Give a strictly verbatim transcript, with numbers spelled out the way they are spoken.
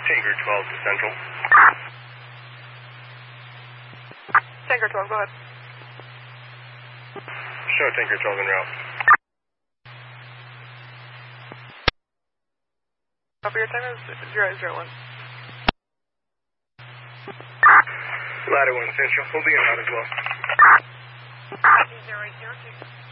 Tanker twelve to Central. Tanker twelve, go ahead. Show Tanker twelve en route. Copy, your time is zero zero one. Ladder one Central, we'll be in route as well. zero eight zero two.